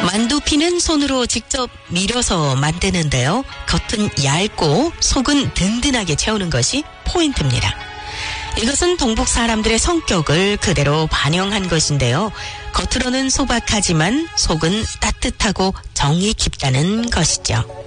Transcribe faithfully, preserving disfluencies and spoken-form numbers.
만두피는 손으로 직접 밀어서 만드는데요. 겉은 얇고 속은 든든하게 채우는 것이 포인트입니다. 이것은 동북 사람들의 성격을 그대로 반영한 것인데요. 겉으로는 소박하지만 속은 따뜻하고 정이 깊다는 것이죠.